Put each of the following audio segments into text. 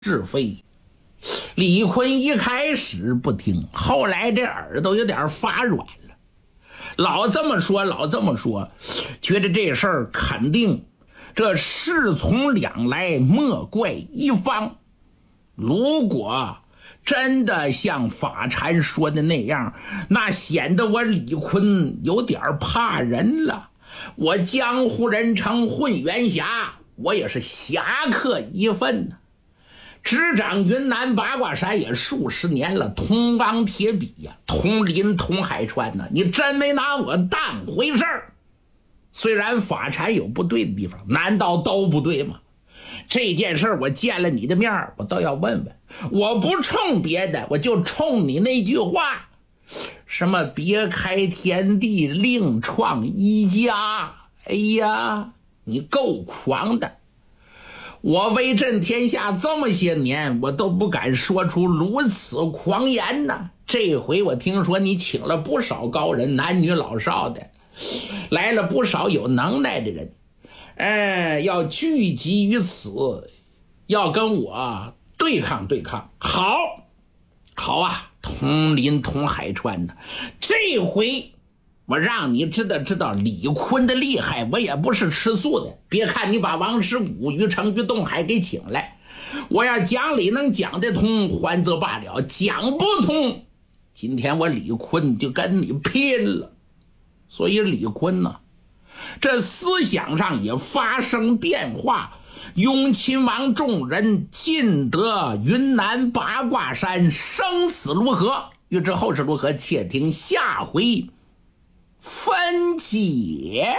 是非。李逵一开始不听，后来这耳朵有点发软了，老这么说，觉得这事儿肯定这事从两来，莫怪一方。如果真的像法禅说的那样，那显得我李逵有点怕人了。我江湖人称混元侠，我也是侠客一份呢。执掌云南八卦山也数十年了，铜钢铁笔呀，同林同海川呢，你真没拿我当回事儿。虽然法禅有不对的地方，难道都不对吗？这件事我见了你的面，我倒要问问，我不冲别的，我就冲你那句话，什么别开天地，另创一家。哎呀，你够狂的！我威震天下这么些年，我都不敢说出如此狂言呢。这回我听说你请了不少高人，男女老少的，来了不少有能耐的人，要聚集于此，要跟我对抗对抗。好啊，同林同海川的，这回我让你知道李逵的厉害，我也不是吃素的。别看你把王师古、于成、于东海给请来，我要讲理能讲得通，还则罢了；讲不通，今天我李逵就跟你拼了。所以李逵呢，这思想上也发生变化。雍亲王众人尽得云南八卦山，生死如何？欲知后事如何，且听下回分解。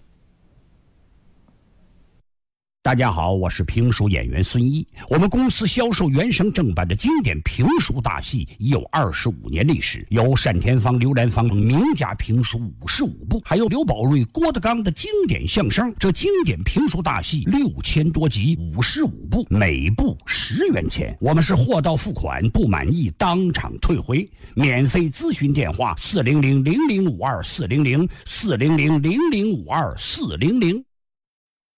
大家好，我是评书演员孙一。我们公司销售原声正版的经典评书大戏已有25年历史，有单田芳、刘兰芳名家评书55部，还有刘宝瑞、郭德纲的经典相声。这经典评书大戏6000多集，55部，每部10元钱。我们是货到付款，不满意当场退回。免费咨询电话：400-0052-400，400-0052-400。